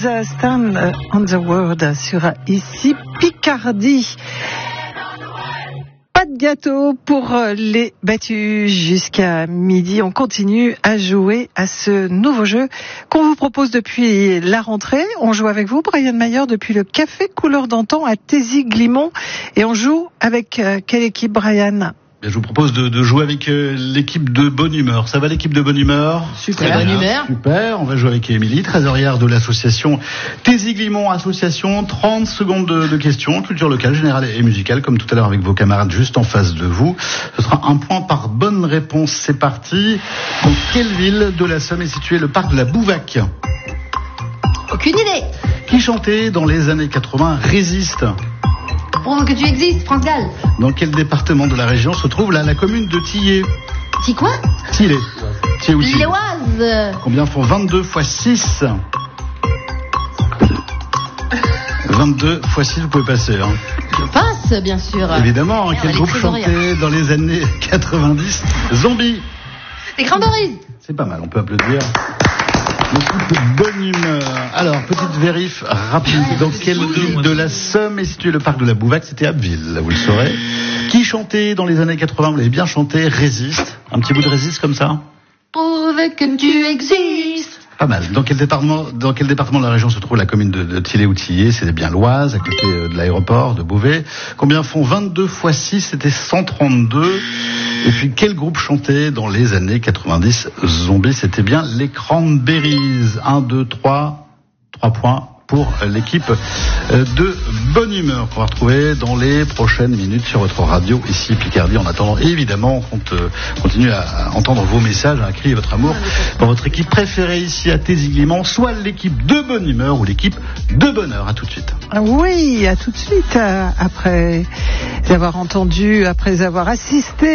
Stand on the World sur ici Picardie. Pas de gâteau pour les battus jusqu'à midi. On continue à jouer à ce nouveau jeu qu'on vous propose depuis la rentrée. On joue avec vous, Brian Mayer, depuis le Café Couleur d'Antan à Thésy-Glimont. Et on joue avec quelle équipe, Brian ? Je vous propose de jouer avec l'équipe de Bonne Humeur. Ça va, l'équipe de Bonne Humeur ? Super. Bonne Humeur. Super. On va jouer avec Émilie, trésorière de l'association Thésy-Glimont Association. 30 secondes de questions, culture locale, générale et musicale, comme tout à l'heure avec vos camarades juste en face de vous. Ce sera un point par bonne réponse. C'est parti. Dans quelle ville de la Somme est situé le parc de la Bouvac ? Aucune idée. Qui chantait dans les années 80 Résiste ? Pour que tu existes, France Gall. Dans quel département de la région se trouve la commune de Tillé ? C'est quoi ? Tillé. Tillé ou Tillé ? L'Oise. Combien font 22 x 6 ? 22 x 6, vous pouvez passer. Hein. Je passe, bien sûr. Évidemment, quel groupe chantait dans les années 90 Zombie ? Les Cranberries. C'est pas mal, on peut applaudir. Bonne Humeur. Alors, petite vérif rapide. Dans quelle ville de la Somme est situé le parc de la Bouvac ? C'était Abbeville, là vous le saurez. Qui chantait dans les années 80 ? Vous l'avez bien chanté, Résiste. Un petit bout de Résiste comme ça ? Prouve que tu existes. Pas mal. Dans quel département de la région se trouve la commune de Tillé ou Tillé ? C'est bien l'Oise, à côté de l'aéroport de Beauvais. Combien font 22 x 6 ? C'était 132. Et puis, quel groupe chantait dans les années 90 Zombie ? C'était bien les Cranberries. 1, 2, 3 points pour l'équipe de Bonne Humeur qu'on va retrouver dans les prochaines minutes sur votre radio ici Picardie. En attendant, évidemment, on compte continuer à entendre vos messages, à crier votre amour pour votre équipe préférée ici à Thésy-Glimont, soit l'équipe de Bonne Humeur ou l'équipe de Bonheur. À tout de suite. Oui, à tout de suite, après avoir entendu, après avoir assisté